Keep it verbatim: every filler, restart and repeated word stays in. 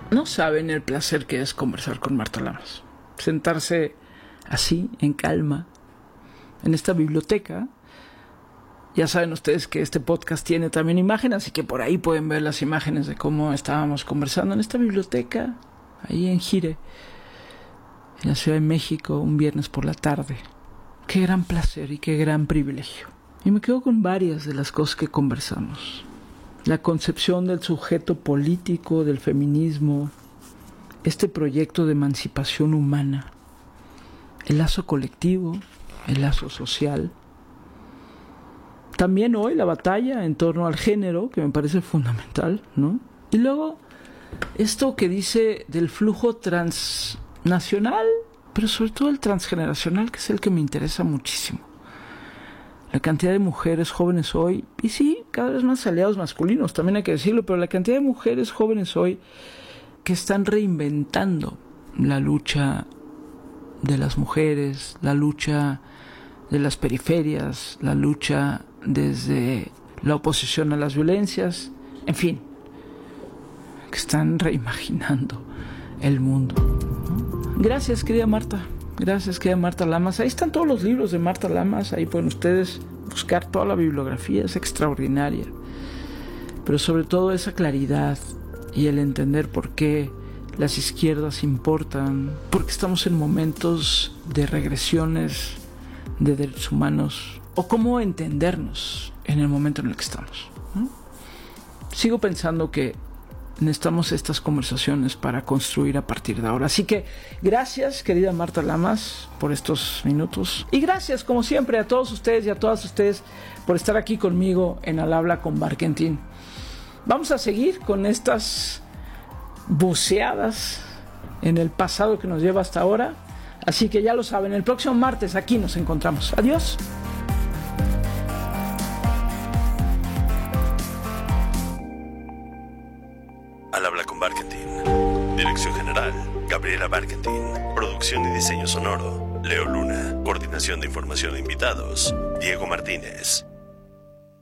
No saben el placer que es conversar con Marta Lamas. Sentarse así, en calma, en esta biblioteca. Ya saben ustedes que este podcast tiene también imágenes, así que por ahí pueden ver las imágenes de cómo estábamos conversando en esta biblioteca, ahí en Gire, en la Ciudad de México, un viernes por la tarde. Qué gran placer y qué gran privilegio. Y me quedo con varias de las cosas que conversamos. La concepción del sujeto político, del feminismo, este proyecto de emancipación humana, el lazo colectivo, el lazo social. También hoy la batalla en torno al género, que me parece fundamental, ¿no? Y luego esto que dice del flujo transnacional, pero sobre todo el transgeneracional, que es el que me interesa muchísimo. La cantidad de mujeres jóvenes hoy, y sí, cada vez más aliados masculinos, también hay que decirlo, pero la cantidad de mujeres jóvenes hoy que están reinventando la lucha de las mujeres, la lucha de las periferias, la lucha desde la oposición a las violencias, en fin, que están reimaginando el mundo, ¿no? Gracias, querida Marta. Gracias, querida Marta Lamas. Ahí están todos los libros de Marta Lamas. Ahí pueden ustedes buscar toda la bibliografía. Es extraordinaria. Pero sobre todo esa claridad y el entender por qué las izquierdas importan. Porque estamos en momentos de regresiones de derechos humanos. O cómo entendernos en el momento en el que estamos, ¿no? Sigo pensando que necesitamos estas conversaciones para construir a partir de ahora. Así que gracias, querida Marta Lamas, por estos minutos. Y gracias, como siempre, a todos ustedes y a todas ustedes por estar aquí conmigo en Al Habla con Barkentin. Vamos a seguir con estas buceadas en el pasado que nos lleva hasta ahora. Así que ya lo saben, el próximo martes aquí nos encontramos. Adiós. Al Habla con Barkentin. Dirección General, Gabriela Barkentin. Producción y diseño sonoro, Leo Luna. Coordinación de información e invitados, Diego Martínez.